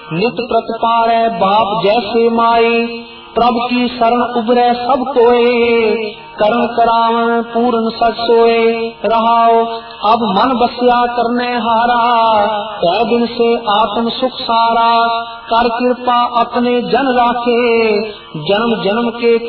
नित प्रतिपालै बाप जैसे माई, प्रभ की शरण उबरै सब कोय, करण करावन पूर्ण सच सोए। रहाओ अब मन बसिया करने हारा, तै दिन से आत्म सुख सारा, कर कृपा अपने जन राखे, जन्म जन्म के